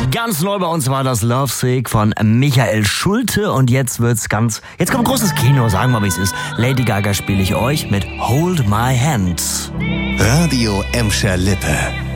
Ganz neu bei uns war das Lovesick von Michael Schulte und jetzt kommt großes Kino, sagen wir wie es ist. Lady Gaga spiele ich euch mit Hold My Hand. Radio Emscher Lippe.